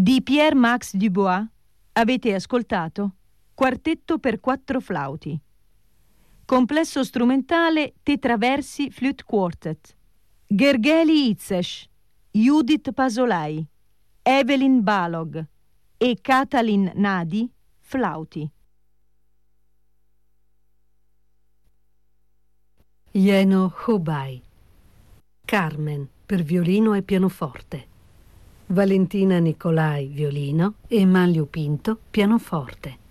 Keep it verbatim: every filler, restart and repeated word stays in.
Di Pierre-Max Dubois avete ascoltato Quartetto per quattro flauti. Complesso strumentale Tetraversi Flute Quartet. Gergely Itzes, Judith Pasolai, Evelyn Balog e Katalin Nadi, flauti. Jeno Hobai. Carmen, per violino e pianoforte. Valentina Nicolai, violino, e Manlio Pinto, pianoforte.